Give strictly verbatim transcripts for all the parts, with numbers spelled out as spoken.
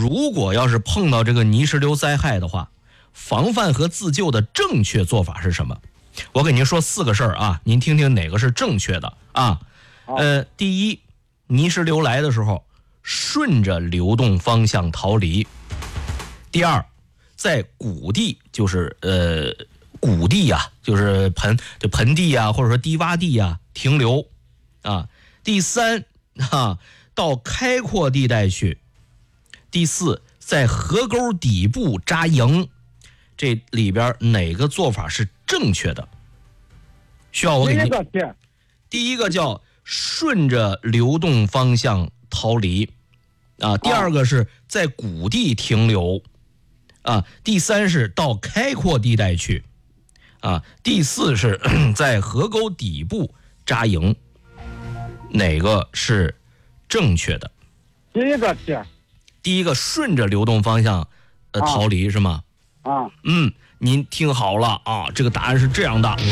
如果要是碰到这个泥石流灾害的话，防范和自救的正确做法是什么？我给您说四个事儿啊，您听听哪个是正确的啊？呃，第一，泥石流来的时候，顺着流动方向逃离。第二，在谷地，就是呃谷地呀、啊，就是盆就盆地呀、啊，或者说低洼地呀、啊、停留啊。第三啊，到开阔地带去。第四，在河沟底部扎营。这里边哪个做法是正确的？需要我给您。第一个叫顺着流动方向逃离啊，第二个是在谷地停留啊，第三是到开阔地带去啊，第四是在河沟底部扎营。哪个是正确的？ 第一个题。 第一个顺着流动方向呃逃离、啊、是吗？ 啊， 嗯，您听好了啊，这个答案是这样的。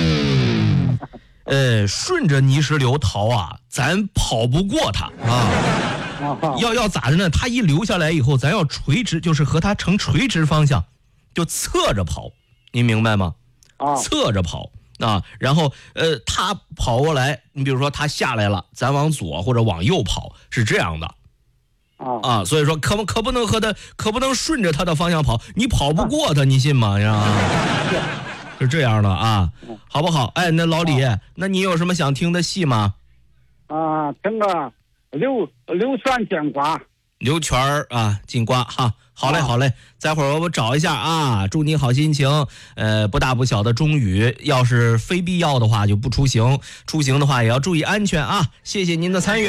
呃，顺着泥石流逃啊，咱跑不过它啊。要要咋的呢？它一流下来以后，咱要垂直，就是和它成垂直方向，就侧着跑。您明白吗？ 啊， 侧着跑啊，然后呃，它跑过来，你比如说它下来了，咱往左或者往右跑，是这样的。啊，所以说可不可不能和他可不能顺着他的方向跑，你跑不过他，你信吗？是吧？是这样的啊，好不好？哎，那老李，那你有什么想听的戏吗？ 啊，听个刘刘全进瓜， 刘全啊进瓜哈。好嘞，好嘞，待会儿我找一下啊，祝你好心情。呃，不大不小的中雨，要是非必要的话就不出行，出行的话也要注意安全啊。谢谢您的参与。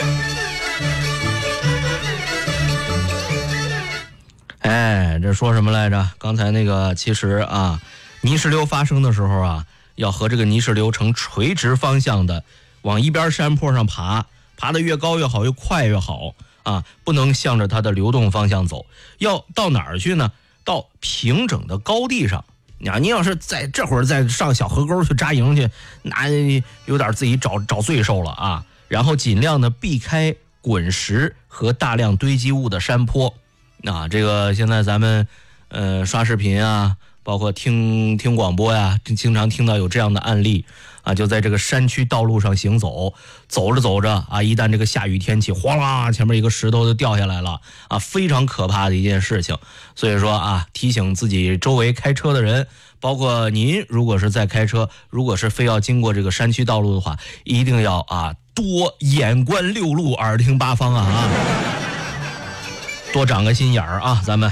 哎，这说什么来着？刚才那个其实啊，泥石流发生的时候啊，要和这个泥石流呈垂直方向的往一边山坡上爬，爬得越高越好，越快越好啊，不能向着它的流动方向走。要到哪儿去呢？到平整的高地上。啊，你要是在这会儿再上小河沟去扎营去，那有点自己找找罪受了啊。然后尽量的避开滚石和大量堆积物的山坡。啊，这个现在咱们呃刷视频啊，包括听听广播呀，经常听到有这样的案例啊，就在这个山区道路上行走，走着走着啊，一旦这个下雨天气，哗啦，前面一个石头就掉下来了啊，非常可怕的一件事情。所以说啊，提醒自己周围开车的人，包括您，如果是在开车，如果是非要经过这个山区道路的话，一定要啊多眼观六路，耳听八方啊啊。多长个心眼儿啊，咱们。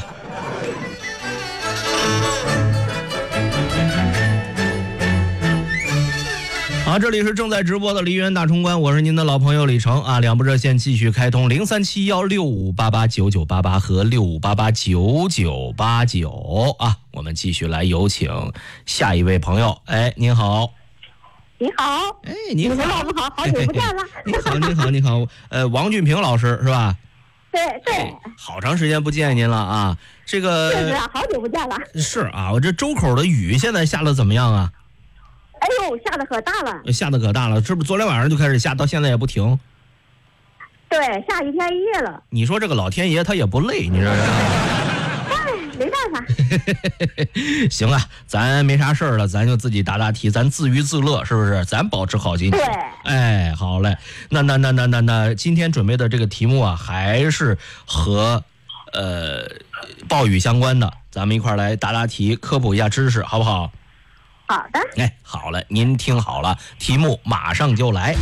好，这里是正在直播的梨园大冲关，我是您的老朋友李成啊。两部热线继续开通，零三七幺六五八八九九八八和六五八八九九八九啊。我们继续来有请下一位朋友。哎，您好。 你好。 哎，你好。 你好，不好，好久不见了。 你好，你好，你好。呃，王俊平老师是吧？ 对对、 哎，好长时间不见您了啊！这个是啊，好久不见了。 是啊，我这周口的雨现在下的怎么样啊？ 哎呦，下的可大了。 下的可大了，是不是昨天晚上就开始下，到现在也不停？ 对，下一天一夜了。 你说这个老天爷他也不累，你说这？ 哎，没办法。 行啊，咱没啥事儿了，咱就自己答答题，咱自娱自乐，是不是？咱保持好心情。 对。 哎，好嘞，那那那那那那，今天准备的这个题目啊，还是和呃暴雨相关的，咱们一块儿来答答题，科普一下知识，好不好？ 好的。 哎，好嘞，您听好了，题目马上就来。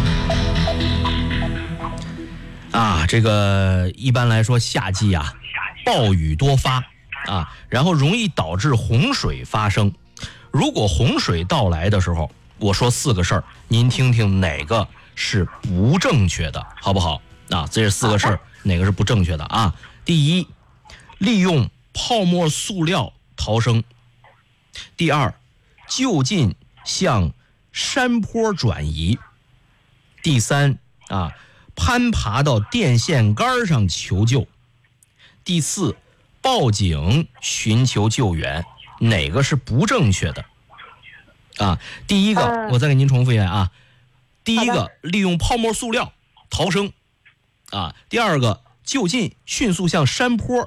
啊，这个一般来说夏季啊，暴雨多发啊，然后容易导致洪水发生。如果洪水到来的时候，我说四个事儿，您听听哪个是不正确的，好不好？啊，这是四个事儿，哪个是不正确的啊？第一，利用泡沫塑料逃生；第二，就近向山坡转移；第三啊，攀爬到电线杆上求救；第四，报警寻求救援。哪个是不正确的？啊，第一个、呃、我再给您重复一下啊，第一个利用泡沫塑料逃生啊，第二个就近迅速向山坡